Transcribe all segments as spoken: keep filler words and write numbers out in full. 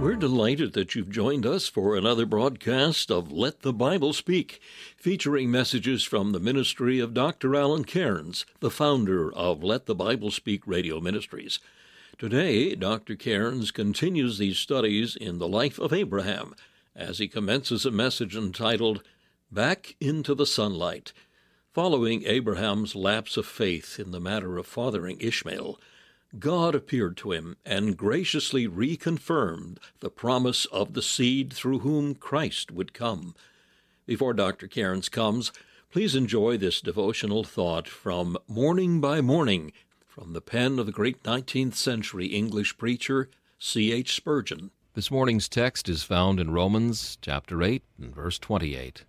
We're delighted that you've joined us for another broadcast of Let the Bible Speak, featuring messages from the ministry of Doctor Alan Cairns, the founder of Let the Bible Speak Radio Ministries. Today, Doctor Cairns continues these studies in the life of Abraham as he commences a message entitled, Back into the Sunlight. Following Abraham's lapse of faith in the matter of fathering Ishmael, God appeared to him and graciously reconfirmed the promise of the seed through whom Christ would come. Before Doctor Cairns comes, please enjoy this devotional thought from Morning by Morning, from the pen of the great nineteenth century English preacher C H Spurgeon. This morning's text is found in Romans chapter eight and verse twenty-eight.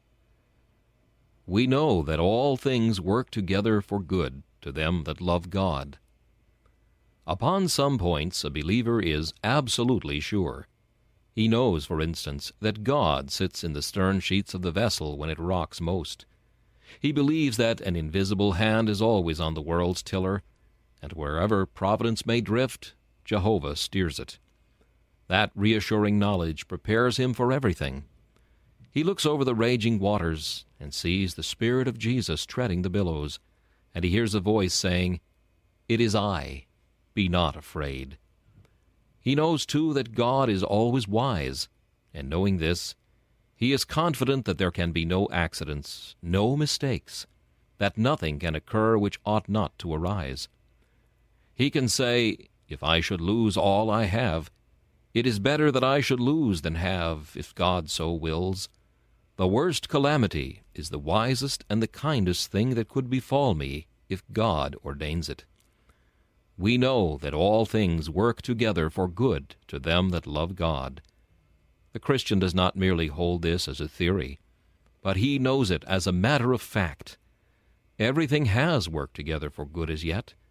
We know that all things work together for good to them that love God. Upon some points a believer is absolutely sure. He knows, for instance, that God sits in the stern sheets of the vessel when it rocks most. He believes that an invisible hand is always on the world's tiller, and wherever providence may drift, Jehovah steers it. That reassuring knowledge prepares him for everything. He looks over the raging waters and sees the Spirit of Jesus treading the billows, and he hears a voice saying, "It is I. Be not afraid." He knows, too, that God is always wise, and knowing this, he is confident that there can be no accidents, no mistakes, that nothing can occur which ought not to arise. He can say, "If I should lose all I have, it is better that I should lose than have, if God so wills. The worst calamity is the wisest and the kindest thing that could befall me, if God ordains it." We know that all things work together for good to them that love God. The Christian does not merely hold this as a theory, but he knows it as a matter of fact. Everything has worked together for good as yet,